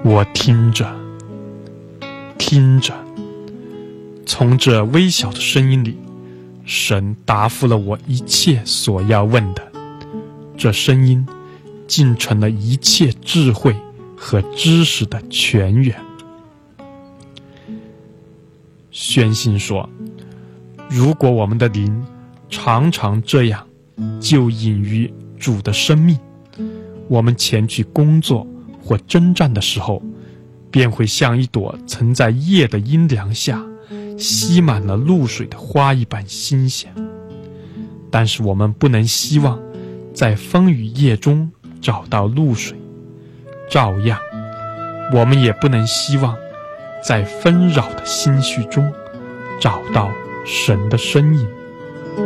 我听着，听着，从这微小的声音里，神答复了我一切所要问的。这声音竟成了一切智慧和知识的泉源。宣信说，如果我们的灵常常这样就隐于主的生命，我们前去工作或征战的时候，便会像一朵曾在夜的阴凉下吸满了露水的花一般新鲜。但是我们不能希望在风雨夜中找到露水，照样我们也不能希望在纷扰的心绪中找到神的身影。